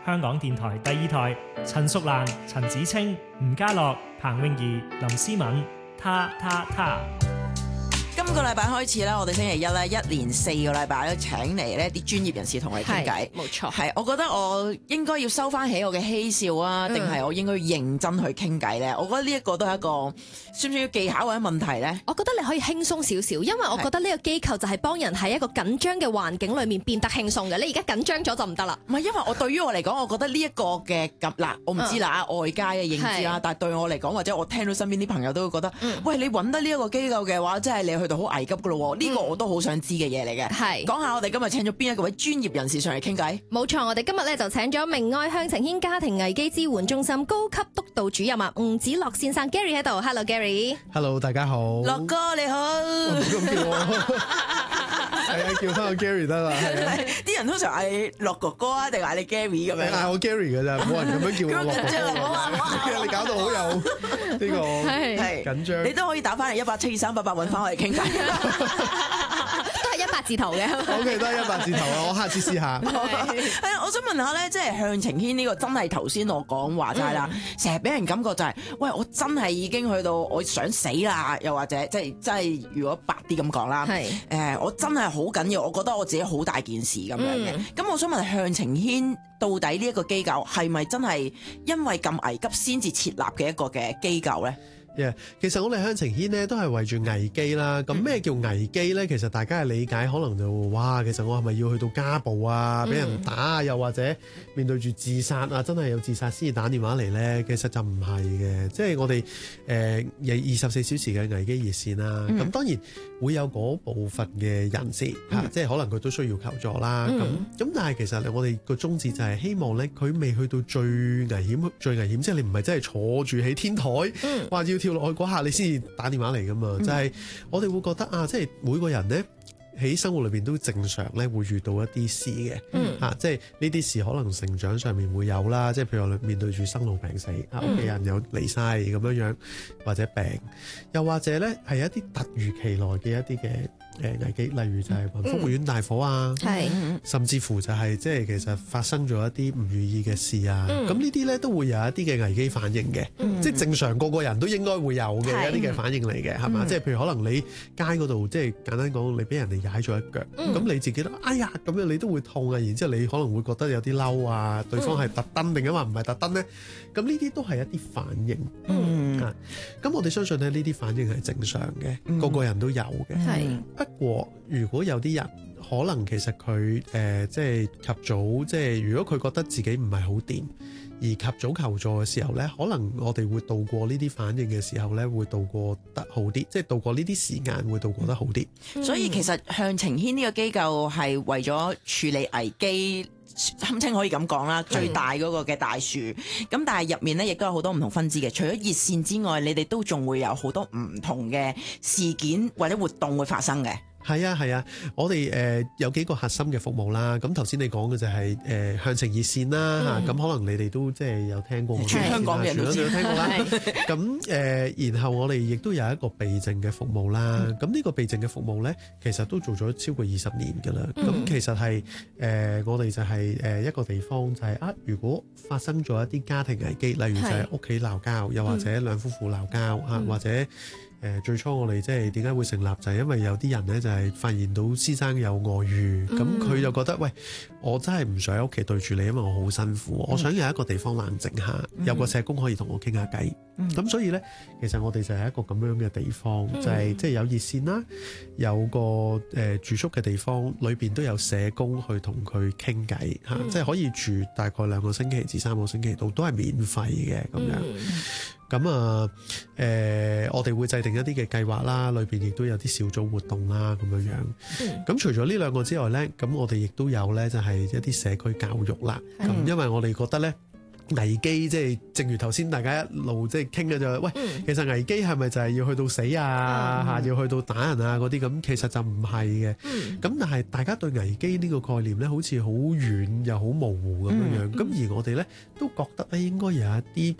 香港電台第二台，陳淑蘭、陳子清、吳家樂、彭詠儀、林思敏，他。 今個禮拜開始咧，我哋星期一咧，一連4個禮拜咧，請嚟呢啲專業人士同我哋傾偈。 冇錯， 係，我覺得我應該要收翻起我嘅嬉笑啊，定係我應該要認真去傾偈咧？我覺得呢一個都係一個算唔算要技巧或者問題咧？ 我覺得你可以輕鬆少少，因為我覺得呢個機構就係幫人喺一個緊張嘅環境裏面變得輕鬆嘅。你而家緊張咗就唔得啦。 唔係，因為我對於我嚟講，我覺得呢一個嘅嗱，我唔知啦，外界嘅認知啦，但係對我嚟講，或者我聽到身邊啲朋友都會覺得，喂，你揾得呢一個機構嘅話，即係你去到好危急噶咯。呢個我都好想知嘅嘢嚟嘅。係講下我哋今日請咗邊一個位專業人士上嚟傾偈。 冇錯，我哋今日咧就請咗明愛向晴軒家庭危機支援中心高級督導主任吳子樂先生 Gary 喺度。Hello Gary。Hello 大家好。 樂哥你好。 唔好咁叫我。係啊，叫翻我 Gary 得啦。係啊。 啲人通常嗌你樂哥哥啊，定嗌你 Gary 咁樣？ 嗌我 Gary 㗎咋，冇人咁樣叫我樂哥哥。你搞到好有呢個緊張。 你都可以打翻嚟17388揾翻我哋傾偈。 都係100字頭嘅。 OK， 都係100字頭啊！我下次試下。 我想問下咧，即係向晴軒呢個真係頭先我講話齋啦，成日俾人感覺就係，喂，我真係已經去到我想死啦，又或者即係如果白啲咁講啦，我真係好緊要，我覺得我自己好大件事咁樣嘅。咁我想問向晴軒，到底呢一個機構係咪真係因為咁危急先至設立嘅一個嘅機構咧？ 其實我哋向晴軒咧都係為住危機啦。咁咩叫危機咧？其實大家嘅理解可能就哇，其實我係咪要去到家暴啊，俾人打啊，又或者面對住自殺啊，真係有自殺先至打電話嚟咧？其實就唔係嘅，即係我哋有24小時嘅危機熱線啦。咁當然會有嗰部分嘅人士即係可能佢都需要求助啦。咁但係其實我哋個宗旨就係希望咧，佢未去到最危險，即係你唔係真係坐住喺天台話要跳落去嗰下，你先至打電話嚟噶嘛？就係我哋會覺得啊，即係每個人咧喺生活裏邊都正常咧會遇到一啲事嘅，即係呢啲事可能成長上面會有啦，即係譬如我面對住生老病死，屋企人有離世咁樣，或者病，又或者咧係一啲突如其來嘅一啲嘅危機，例如就係雲福苑大火啊，甚至乎就係即係其實發生咗一啲唔如意嘅事啊，咁呢啲咧都會有一啲嘅危機反應嘅，即係正常個個人都應該會有嘅一啲嘅反應嚟嘅，係嘛？即係譬如可能你街嗰度，即係簡單講，你俾人哋踩咗一腳，咁你自己都哎呀咁樣，你都會痛啊，然之後你可能會覺得有啲嬲啊，對方係特登定因為唔係特登咧，咁呢啲都係一啲反應。咁我哋相信咧呢啲反應係正常嘅，個個人都有嘅。不過如果有啲人可能其實佢即係及早，即係如果佢覺得自己唔係好掂，而及早求助嘅時候呢，可能我哋會度過呢啲反應嘅時候呢，會度過得好啲，即係度過呢啲時間會度過得好啲。 所以其實向晴軒呢個機構係為咗處理危機，堪稱可以咁講啦，最大嗰個嘅大樹。咁但係入面呢，亦都有好多唔同分支嘅。除咗熱線之外，你哋都仲會有好多唔同嘅事件或者活動會發生嘅。 係啊，我哋有幾個核心嘅服務啦。咁頭先你講嘅就係向晴熱線啦嚇，咁可能你哋都即係有聽過， 全香港嘅人都聽過啦。咁然後我哋亦都有一個備證嘅服務啦。咁呢個備證嘅服務咧，其實都做咗超過20年㗎啦。咁其實係我哋就係一個地方就係如果發生咗一啲家庭危機，例如就係屋企鬧交，又或者兩夫婦鬧交嚇，或者最初我哋即係點解會成立，就係因為有啲人咧就係發現到先生有外遇，咁佢就覺得喂，我真係唔想喺屋企對住你，因為我好辛苦，我想有一個地方冷靜下，有個社工可以同我傾下偈。咁所以咧，其實我哋就係一個咁樣嘅地方，就係即係有熱線啦，有個住宿嘅地方，裏邊都有社工去同佢傾偈嚇，即係可以住大概2個星期至3個星期度，都係免費嘅咁樣。咁我哋會制定一啲嘅計劃啦，裏邊亦都有啲小組活動啦，咁樣樣。咁除咗呢2個之外呢，咁我哋亦都有呢，就係一啲社區教育啦。咁因為我哋覺得呢，危機即係正如頭先大家一路即係傾嘅就係，喂，其實危機係咪就係要去到死啊，要去到打人啊嗰啲咁？其實就唔係嘅。咁但係大家對危機呢個概念呢，好似好遠又好模糊咁樣樣。咁而我哋呢，都覺得咧應該有一啲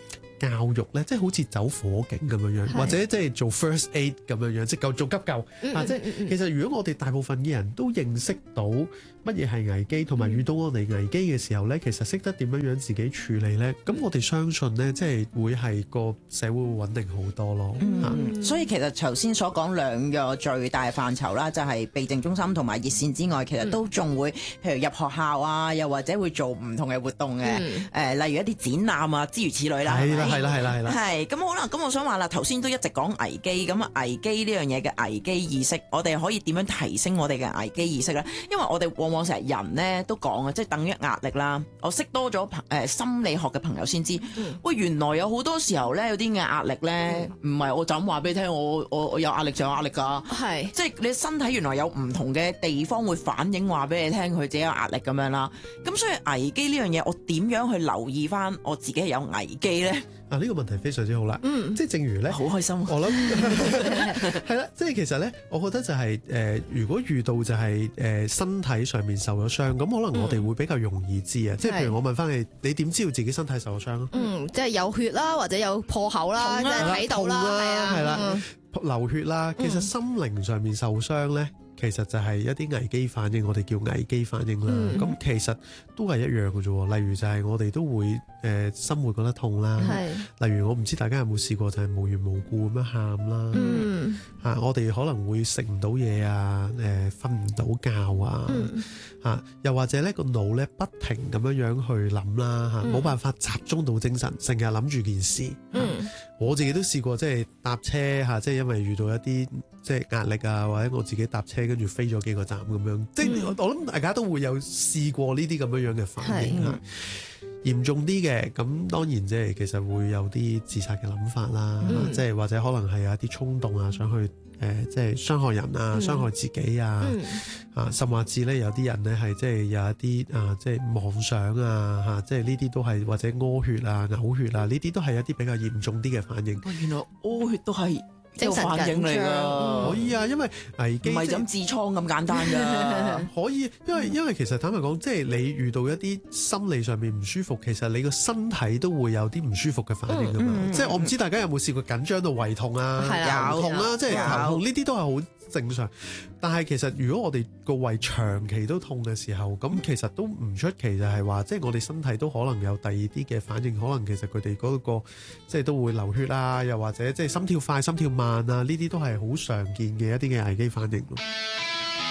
教育咧，即係好似走火警咁樣樣，或者即係做 first aid 咁樣樣，即係做急救啊！即係其實如果我哋大部分嘅人都認識到乜嘢係危機，同埋遇到我哋危機嘅時候咧，其實識得點樣樣自己處理咧，咁我哋相信咧，即係會係個社會會穩定好多咯。 所以其實頭先所講兩個最大範疇啦，就係備證中心同埋熱線之外，其實都仲會譬如入學校啊，又或者會做唔同嘅活動嘅，例如一啲展覽啊，諸如此類啦。 係啦。 係咁好啦，咁我想話啦，頭先都一直講危機，咁危機呢樣嘢嘅危機意識，我哋可以點樣提升我哋嘅危機意識咧？因為我哋往往成日人咧都講啊，即係等於壓力啦。我識多咗心理學嘅朋友先知，喂，原來有好多時候咧有啲嘅壓力咧，唔係我就咁話俾你聽，我有壓力就有壓力㗎。係，即係你身體原來有唔同嘅地方會反映話俾你聽，佢自己有壓力咁樣啦。咁所以危機呢樣嘢，我點樣去留意翻我自己係有危機咧？ 呢個問題非常之好啦，即係正如咧， 好開心。 我諗係啦，即係其實咧，我覺得就係如果遇到就係身體上面受咗傷，咁可能我哋會比較容易知啊。即係譬如我問翻你，你點知道自己身體受咗傷啊？ 即係有血啦，或者有破口啦，即係睇到啦， 係啦，流血啦。其實心靈上面受傷咧，其實就係一啲危機反應，我哋叫危機反應啦。咁其實都係一樣嘅啫。例如就係我哋都會心會覺得痛啦。例如我唔知大家有冇試過就係無緣無故咁樣喊啦。我哋可能會食唔到嘢啊，瞓唔到覺啊。又或者咧個腦咧不停咁樣去諗啦，冇辦法集中到精神，成日諗住件事。我自己都試過即係搭車即係因為遇到一啲即係壓力啊，或者我自己搭車跟住飛咗幾個站咁樣，即係我諗大家都會有試過呢啲咁樣嘅反應啊。嚴重啲嘅咁當然即係其實會有啲自殺嘅諗法啦，即係或者可能係有一啲衝動啊，想去即係傷害人啊，傷害自己啊，甚至咧有啲人咧係即係有一啲即係妄想啊，即係呢啲都係或者屙血啊、嘔血啊，呢啲都係一啲比較嚴重啲嘅反應。 原來屙血都係精神反應嚟㗎， 可以啊，因為危機唔係咁痔瘡咁簡單㗎。 可以，因為其實坦白講，即係你遇到一啲心理上面唔舒服，其實你個身體都會有啲唔舒服嘅反應㗎嘛。即係我唔知大家有冇試過緊張到胃痛啊、頭痛啦，即係頭痛呢啲都係好正常。但係其實如果我哋個胃長期都痛嘅時候，咁其實都唔出奇，就係話即係我哋身體都可能有第二啲嘅反應，可能其實佢哋嗰個即係都會流血啊，又或者即係心跳快、心跳慢啊，呢啲都係好常見嘅一啲嘅危機反應咯。